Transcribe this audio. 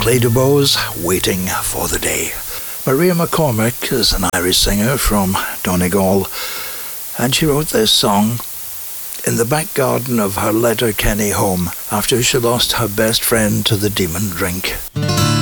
Cleidobos, Waiting for the Day. Maria McCormick is an Irish singer from Donegal, and she wrote this song in the back garden of her Letterkenny home after she lost her best friend to the demon drink.